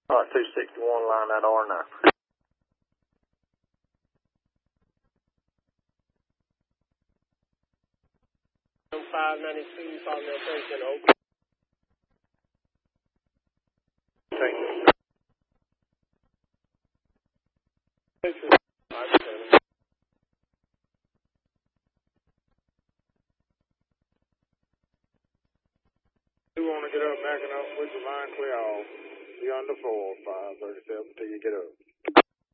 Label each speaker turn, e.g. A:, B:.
A: All right, 261, line that R9.
B: 592, following that station, open.
A: Thank you.
B: You want to get up, backing up with the line clear off. Be on the 4, 537 till you get up.